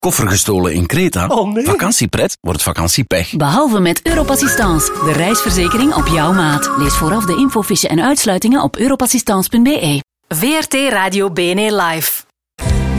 Koffer gestolen in Kreta? Oh nee. Vakantiepret wordt vakantiepech. Behalve met Europassistance, de reisverzekering op jouw maat. Lees vooraf de infofiche en uitsluitingen op europassistance.be. VRT Radio BNE Live.